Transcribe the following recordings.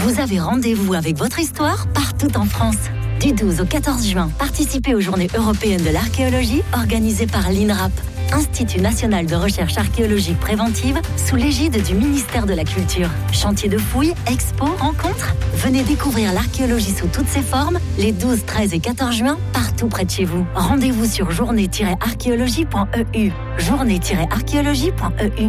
Vous avez rendez-vous avec votre histoire partout en France. Du 12 au 14 juin, participez aux Journées européennes de l'archéologie organisées par l'INRAP, Institut national de recherche archéologique préventive, sous l'égide du ministère de la Culture. Chantier de fouilles, expos, rencontres. Venez découvrir l'archéologie sous toutes ses formes les 12, 13 et 14 juin, partout près de chez vous. Rendez-vous sur journée-archéologie.eu. journée-archéologie.eu.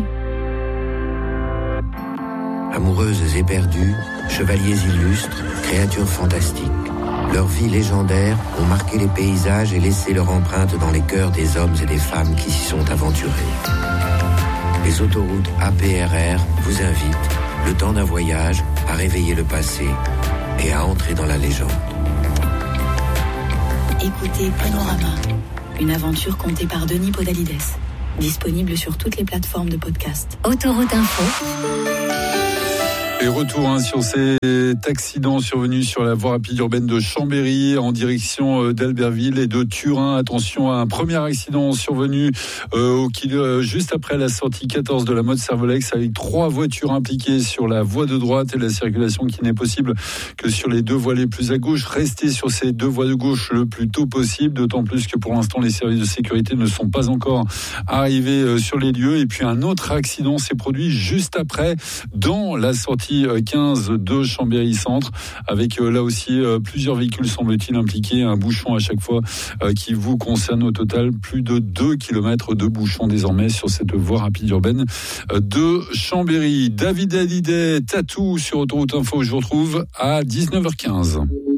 Amoureuses et perdues, chevaliers illustres, créatures fantastiques. Leurs vies légendaires ont marqué les paysages et laissé leur empreinte dans les cœurs des hommes et des femmes qui s'y sont aventurés. Les autoroutes APRR vous invitent, le temps d'un voyage, à réveiller le passé et à entrer dans la légende. Écoutez Panorama, une aventure contée par Denis Podalides. Disponible sur toutes les plateformes de podcast. Autoroute Info. Et retour sur cet accident survenu sur la voie rapide urbaine de Chambéry en direction d'Albertville et de Turin. Attention à un premier accident survenu juste après la sortie 14 de la Motte Servolex avec 3 voitures impliquées sur la voie de droite et la circulation qui n'est possible que sur les 2 voies les plus à gauche. Restez sur ces 2 voies de gauche le plus tôt possible, d'autant plus que pour l'instant les services de sécurité ne sont pas encore arrivés sur les lieux. Et puis un autre accident s'est produit juste après dans la sortie 15 de Chambéry Centre avec là aussi plusieurs véhicules semble-t-il impliqués, un bouchon à chaque fois qui vous concerne. Au total plus de 2 km de bouchons désormais sur cette voie rapide urbaine de Chambéry. David Hallyday, Tatou sur Autoroute Info, je vous retrouve à 19h15.